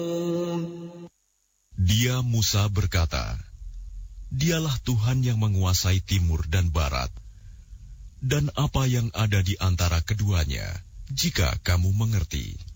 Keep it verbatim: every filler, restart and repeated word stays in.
Dia Musa berkata, Dialah Tuhan yang menguasai timur dan barat, dan apa yang ada di antara keduanya, jika kamu mengerti.